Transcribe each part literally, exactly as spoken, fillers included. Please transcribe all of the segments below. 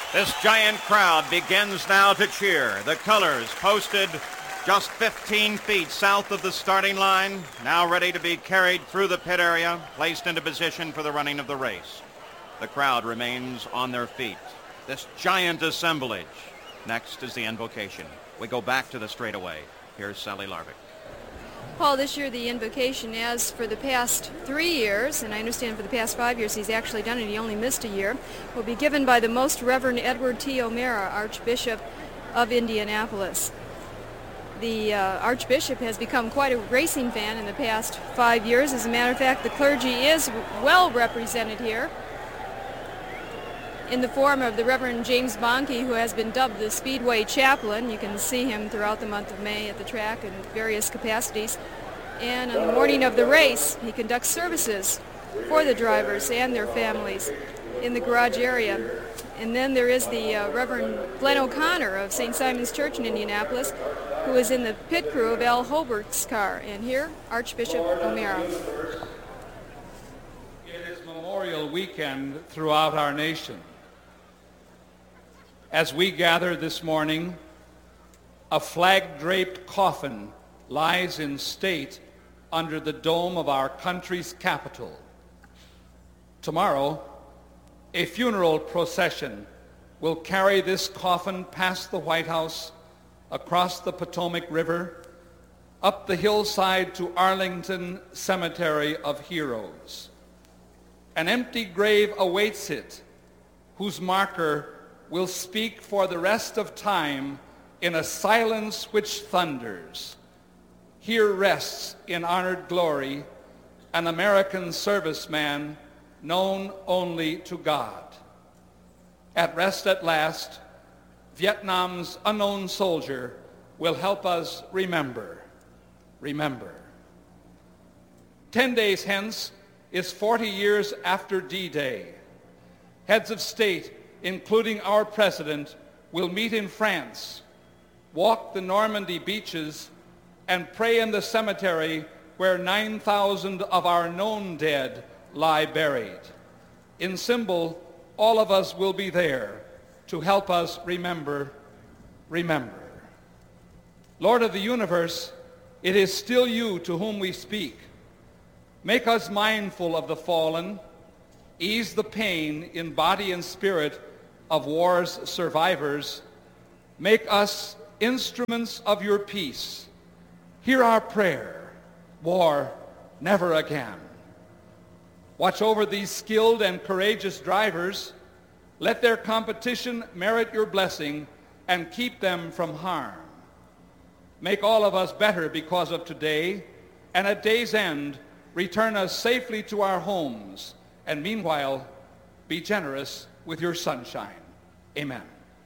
This giant crowd begins now to cheer. The colors posted just fifteen feet south of the starting line, now ready to be carried through the pit area, placed into position for the running of the race. The crowd remains on their feet. This giant assemblage. Next is the invocation. We go back to the straightaway. Here's Sally Larvick. Paul, this year the invocation, as for the past three years, and I understand for the past five years he's actually done it, he only missed a year, will be given by the Most Reverend Edward T. O'Meara, Archbishop of Indianapolis. The uh, Archbishop has become quite a racing fan in the past five years. As a matter of fact, the clergy is well represented here in the form of the Reverend James Bonnke, who has been dubbed the Speedway Chaplain. You can see him throughout the month of May at the track in various capacities. And on the morning of the race, he conducts services for the drivers and their families in the garage area. And then there is the uh, Reverend Glenn O'Connor of Saint Simon's Church in Indianapolis, who is in the pit crew of Al Holbert's car. And here, Archbishop O'Meara. It is Memorial Weekend throughout our nation. As we gather this morning, a flag-draped coffin lies in state under the dome of our country's capital. Tomorrow, a funeral procession will carry this coffin past the White House, across the Potomac River, up the hillside to Arlington Cemetery of Heroes. An empty grave awaits it, whose marker will speak for the rest of time in a silence which thunders. Here rests in honored glory an American serviceman known only to God. At rest at last, Vietnam's unknown soldier will help us remember, remember. Ten days hence is forty years after D-Day. Heads of state, including our president, will meet in France, walk the Normandy beaches, and pray in the cemetery where nine thousand of our known dead lie buried. In symbol, all of us will be there to help us remember, remember. Lord of the universe, it is still you to whom we speak. Make us mindful of the fallen, ease the pain in body and spirit of war's survivors. Make us instruments of your peace. Hear our prayer, war never again. Watch over these skilled and courageous drivers. Let their competition merit your blessing and keep them from harm. Make all of us better because of today, and at day's end, return us safely to our homes, and meanwhile, be generous with your sunshine. Amen.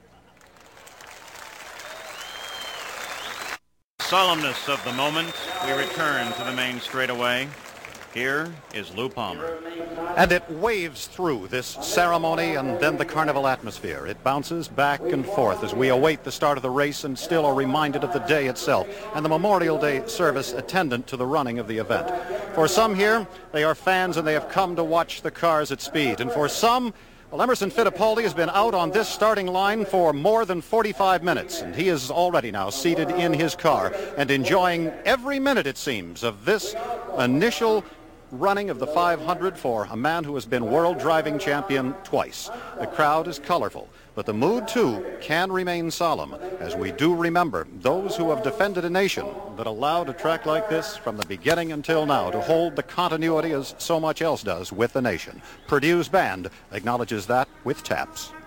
Solemnness of the moment, we return to the main straightaway. Here is Lou Palmer. And it waves through this ceremony and then the carnival atmosphere. It bounces back and forth as we await the start of the race and still are reminded of the day itself and the Memorial Day service attendant to the running of the event. For some here, they are fans and they have come to watch the cars at speed. And for some, well, Emerson Fittipaldi has been out on this starting line for more than forty-five minutes, and he is already now seated in his car and enjoying every minute, it seems, of this initial running of the five hundred for a man who has been world driving champion twice. The crowd is colorful, but the mood, too, can remain solemn as we do remember those who have defended a nation that allowed a track like this from the beginning until now to hold the continuity as so much else does with the nation. Purdue's band acknowledges that with taps.